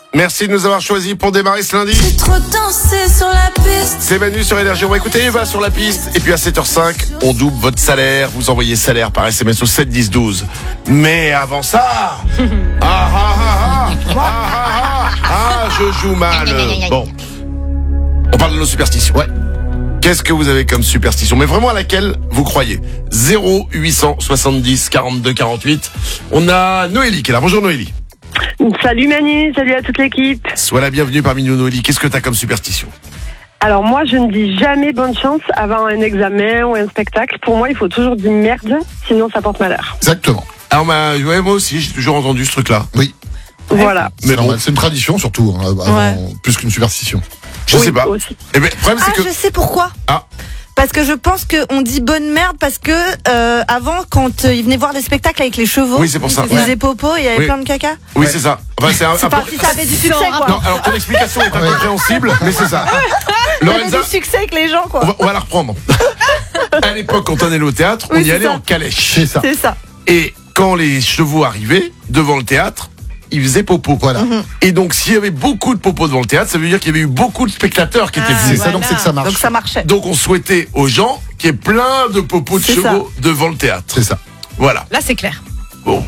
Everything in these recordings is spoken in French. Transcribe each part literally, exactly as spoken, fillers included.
Merci de nous avoir choisis pour démarrer ce lundi. J'ai trop dansé sur la piste. C'est Manu sur Énergie. On va écouter Eva sur la piste. Et puis à sept heures cinq, on double votre salaire. Vous envoyez salaire par S M S au sept dix douze. Mais avant ça, ah ah ah ah, ah ah ah, ah, je joue mal. Bon, on parle de nos superstitions. Ouais. Qu'est-ce que vous avez comme superstition? Mais vraiment à laquelle vous croyez? Zéro huit cent soixante-dix quarante-deux quarante-huit. On a Noélie qui est là. Bonjour Noélie. Salut Manu, salut à toute l'équipe. Sois la bienvenue parmi nous Noélie. Qu'est-ce que t'as comme superstition? Alors moi, je ne dis jamais bonne chance avant un examen ou un spectacle. Pour moi, il faut toujours dire merde, sinon ça porte malheur. Exactement. Alors bah, ouais, moi aussi, j'ai toujours entendu ce truc-là. Oui. Voilà. Mais bon, c'est une tradition surtout, hein, avant, Ouais. plus qu'une superstition. Je Oui, sais pas. aussi. Eh ben, le problème Ah, c'est que je sais pourquoi. Ah. Parce que je pense qu'on dit bonne merde parce que euh, avant, quand euh, ils venaient voir les spectacles avec les chevaux, Oui, c'est pour ça. ils faisaient popo et il y avait Oui. plein de caca. oui, c'est ça. Enfin, c'est un, C'est un- parti, ça avait du succès quoi. Non, alors ton explication est incompréhensible, mais c'est ça. Ça avait Lorenza, du succès avec les gens on quoi. va, on va la reprendre. À l'époque, quand on allait au théâtre, on Oui, y c'est allait ça. en calèche. C'est ça. C'est ça. Et quand les chevaux arrivaient devant le théâtre, ils faisaient popo. Voilà. Et donc, s'il y avait beaucoup de popo devant le théâtre, ça veut dire qu'il y avait eu beaucoup de spectateurs qui étaient Ah, C'est venus. ça, donc c'est que ça marche. Donc ça marchait. Donc, on souhaitait aux gens qu'il y ait plein de popos de C'est chevaux devant le théâtre. C'est ça. Voilà. Là, c'est clair. Bon.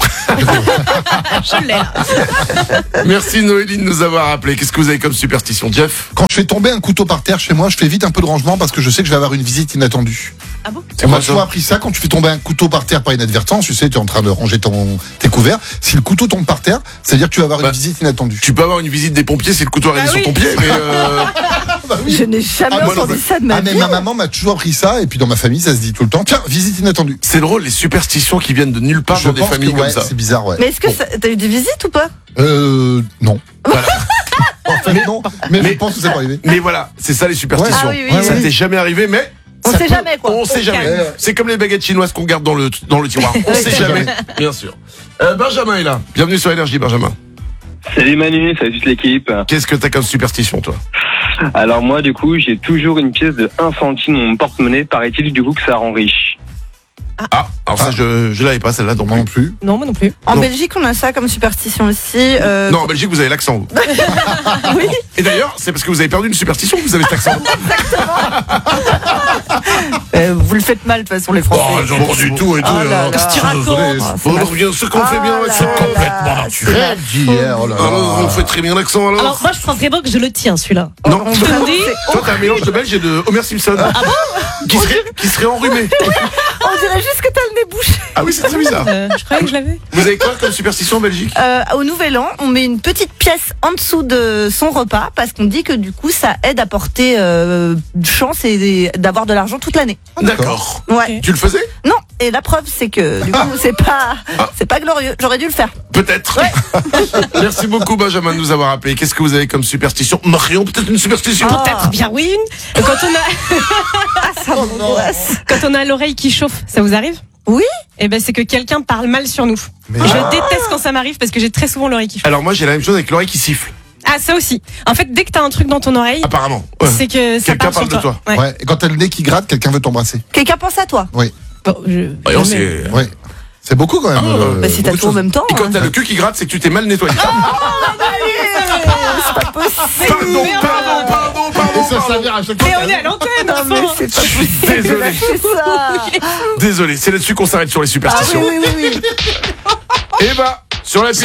Je l'ai. là. Merci Noélie de nous avoir appelé. Qu'est-ce que vous avez comme superstition, Jeff? Quand je fais tomber un couteau par terre chez moi, je fais vite un peu de rangement parce que je sais que je vais avoir une visite inattendue. Ah bon? C'est On m'a quoi, ça toujours appris ça, quand tu fais tomber un couteau par terre par inadvertance, tu sais, tu es en train de ranger ton, tes couverts. Si le couteau tombe par terre, ça veut dire que tu vas avoir Bah, une visite inattendue. Tu peux avoir une visite des pompiers si le couteau arrive Ah sur oui. ton pied, mais euh, Je n'ai jamais Ah, moi non entendu plus. ça de ma Ah, mais vie. ma maman m'a toujours appris ça, et puis dans ma famille, ça se dit tout le temps. Tiens, visite inattendue. c'est drôle, les superstitions qui viennent de nulle part Je dans des pense familles que, comme ouais, ça. c'est bizarre, ouais. Mais est-ce que ça- t'as eu des visites ou pas? Euh, non. Voilà. En fait, non. Mais, mais- je pense que ça peut arriver. Mais voilà, c'est ça les superstitions. Ouais. Ah oui, oui, ça oui. t'est jamais arrivé, mais On ça sait peut- jamais quoi. On sait jamais. calme. C'est comme les baguettes chinoises qu'on garde dans le dans le tiroir. On sait jamais. Bien sûr. Euh, Benjamin est là. Bienvenue sur Énergie, Benjamin. Salut Manu, salut toute l'équipe. Qu'est-ce que t'as comme superstition, toi? Alors moi du coup j'ai toujours une pièce de un centime dans mon porte-monnaie, paraît-il du coup que ça rend riche. Ah, alors ça, je je l'avais pas celle-là, donc Moi non plus. Non, moi non plus. En Non. Belgique, on a ça comme superstition aussi. euh, Non, en Belgique, vous avez l'accent. vous. Oui. Et d'ailleurs, c'est parce que vous avez perdu une superstition que vous avez cet accent. Euh, vous le faites mal de toute façon les Français. Oh, j'en pas du tout et tout. Oh là euh, là. qu'est-ce que tu racontes? Ah, c'est On ma- revient ce qu'on fait bien, Ah l'accent. là Complètement là, naturel. c'est ma d'hier, oh là là. Alors, on fait très bien l'accent, alors. Alors, moi, je pense vraiment que je le tiens, celui-là. Non, On toi, vraiment, dis- c'est toi, t'as un mélange de belge et de Homer Simpson. Ah bon? Qui serait, qui serait enrhumé. On dirait juste que t'as le nez bouché. Ah oui, c'est très bizarre. Euh, je croyais que je l'avais. Vous avez quoi comme superstition en Belgique? Euh, au Nouvel An, on met une petite pièce en dessous de son repas parce qu'on dit que du coup, ça aide à porter euh, chance et d'avoir de l'argent toute l'année. D'accord. Ouais. Tu le faisais? Non. Et la preuve, c'est que du coup, c'est pas, c'est pas glorieux. J'aurais dû le faire. Peut-être. Merci beaucoup, Benjamin, de nous avoir appelé. Qu'est-ce que vous avez comme superstition? Marion, peut-être une superstition? Ah. Peut-être bien oui une. Quand on a, Ah, ça m'angoisse. quand on a l'oreille qui chauffe, ça vous arrive? Oui. Eh ben, c'est que quelqu'un parle mal sur nous. Mais- Je déteste quand ça m'arrive parce que j'ai très souvent l'oreille qui chauffe. Alors moi, j'ai la même chose avec l'oreille qui siffle. Ah, ça aussi. En fait, dès que t'as un truc dans ton oreille, Apparemment. Ouais. c'est que ça Quelqu'un parle parle sur de toi. Ouais. Ouais. Et quand t'as le nez qui gratte, quelqu'un veut t'embrasser. Quelqu'un pense à toi. Oui. Bon, je- Voyons, jamais. c'est... Ouais. C'est beaucoup quand même. Ah, euh, Bah, si t'as beaucoup de tout en choses. même temps. Et quand hein. t'as le cul qui gratte, c'est que tu t'es mal nettoyé. C'est pas possible. Pardon, pardon, pardon, pardon, Et ça pardon. s'avère à chaque fois. Mais on est à l'antenne, Non, mais enfin. c'est pas Je suis possible. désolé. C'est ça. Désolé, c'est là-dessus qu'on s'arrête sur les Ah oui, superstitions. oui, oui, oui. Et bah, sur la